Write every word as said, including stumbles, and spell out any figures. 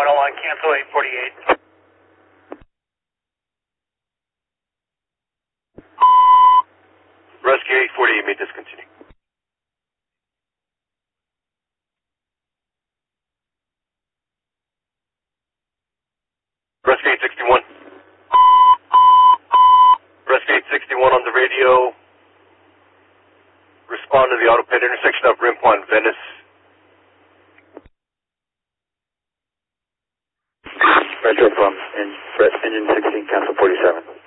one oh one, cancel eight forty-eight. Rescue eight forty-eight may discontinue. Rescue eight sixty-one. Rescue eight sixty-one on the radio. Respond to the auto pit intersection of Rim Point, Venice. Retro from engine sixteen, cancel forty-seven.